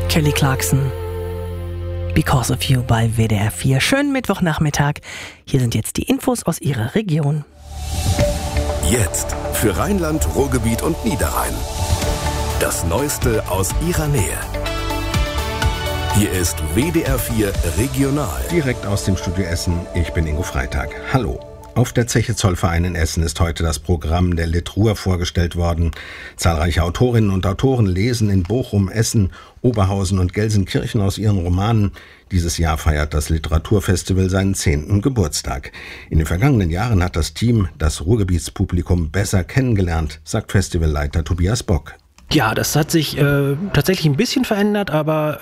Kelly Clarkson, Because of You bei WDR 4. Schönen Mittwochnachmittag. Hier sind jetzt die Infos aus Ihrer Region. Jetzt für Rheinland, Ruhrgebiet und Niederrhein. Das Neueste aus Ihrer Nähe. Hier ist WDR 4 Regional. Direkt aus dem Studio Essen, ich bin Ingo Freitag. Hallo. Auf der Zeche Zollverein in Essen ist heute das Programm der Litruhr vorgestellt worden. Zahlreiche Autorinnen und Autoren lesen in Bochum, Essen, Oberhausen und Gelsenkirchen aus ihren Romanen. Dieses Jahr feiert das Literaturfestival seinen 10. Geburtstag. In den vergangenen Jahren hat das Team das Ruhrgebietspublikum besser kennengelernt, sagt Festivalleiter Tobias Bock. Ja, das hat sich tatsächlich ein bisschen verändert, aber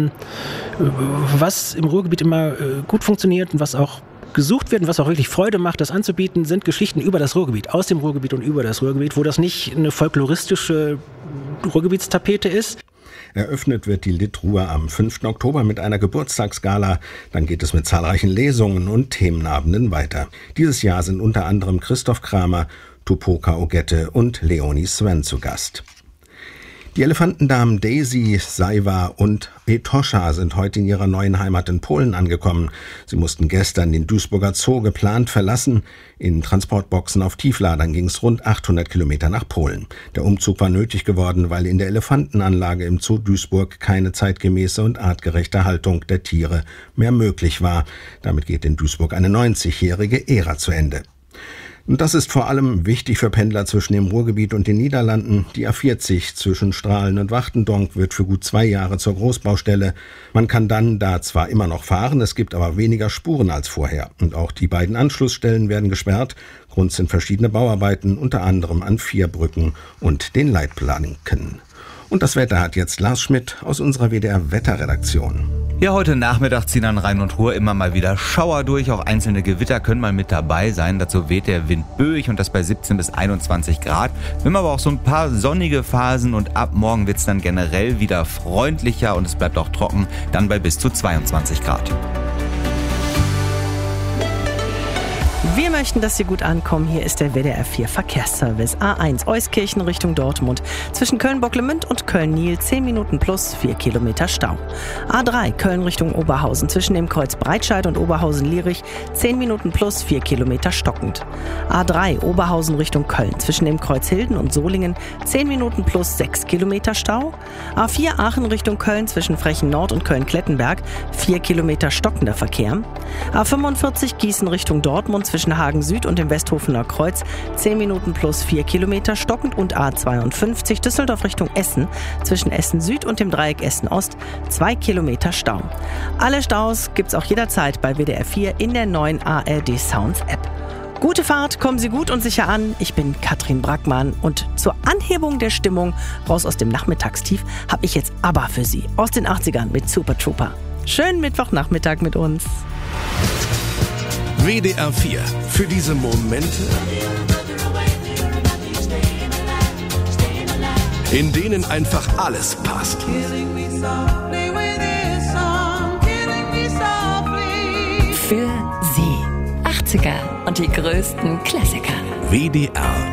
was im Ruhrgebiet immer gut funktioniert und was auch gesucht wird und was auch wirklich Freude macht, das anzubieten, sind Geschichten über das Ruhrgebiet, aus dem Ruhrgebiet und über das Ruhrgebiet, wo das nicht eine folkloristische Ruhrgebietstapete ist. Eröffnet wird die Litruhr am 5. Oktober mit einer Geburtstagsgala. Dann geht es mit zahlreichen Lesungen und Themenabenden weiter. Dieses Jahr sind unter anderem Christoph Kramer, Tupoka Ogette und Leonie Sven zu Gast. Die Elefantendamen Daisy, Saiwa und Etosha sind heute in ihrer neuen Heimat in Polen angekommen. Sie mussten gestern den Duisburger Zoo geplant verlassen. In Transportboxen auf Tiefladern ging es rund 800 Kilometer nach Polen. Der Umzug war nötig geworden, weil in der Elefantenanlage im Zoo Duisburg keine zeitgemäße und artgerechte Haltung der Tiere mehr möglich war. Damit geht in Duisburg eine 90-jährige Ära zu Ende. Und das ist vor allem wichtig für Pendler zwischen dem Ruhrgebiet und den Niederlanden. Die A40 zwischen Strahlen und Wachtendonk wird für gut 2 Jahre zur Großbaustelle. Man kann dann da zwar immer noch fahren, es gibt aber weniger Spuren als vorher. Und auch die beiden Anschlussstellen werden gesperrt. Grund sind verschiedene Bauarbeiten, unter anderem an 4 Brücken und den Leitplanken. Und das Wetter hat jetzt Lars Schmidt aus unserer WDR-Wetterredaktion. Ja, heute Nachmittag ziehen an Rhein und Ruhr immer mal wieder Schauer durch. Auch einzelne Gewitter können mal mit dabei sein. Dazu weht der Wind böig und das bei 17 bis 21 Grad. Wir haben aber auch so ein paar sonnige Phasen und ab morgen wird es dann generell wieder freundlicher und es bleibt auch trocken, dann bei bis zu 22 Grad. Wir möchten, dass Sie gut ankommen. Hier ist der WDR 4 Verkehrsservice. A1 Euskirchen Richtung Dortmund. Zwischen Köln-Bocklemünd und Köln-Niel 10 Minuten plus 4 Kilometer Stau. A3 Köln Richtung Oberhausen. Zwischen dem Kreuz Breitscheid und Oberhausen-Lierich 10 Minuten plus 4 Kilometer stockend. A3 Oberhausen Richtung Köln. Zwischen dem Kreuz Hilden und Solingen 10 Minuten plus 6 Kilometer Stau. A4 Aachen Richtung Köln. Zwischen Frechen Nord und Köln-Klettenberg 4 Kilometer stockender Verkehr. A45 Gießen Richtung Dortmund. Zwischen Hagen Süd und dem Westhofener Kreuz 10 Minuten plus 4 Kilometer stockend und A52 Düsseldorf Richtung Essen zwischen Essen Süd und dem Dreieck Essen Ost 2 Kilometer Stau. Alle Staus gibt's auch jederzeit bei WDR 4 in der neuen ARD Sounds App. Gute Fahrt, kommen Sie gut und sicher an. Ich bin Katrin Brackmann und zur Anhebung der Stimmung raus aus dem Nachmittagstief habe ich jetzt ABBA für Sie aus den 80ern mit Super Trooper. Schönen Mittwochnachmittag mit uns. WDR 4. Für diese Momente, in denen einfach alles passt. Für Sie. 80er und die größten Klassiker. WDR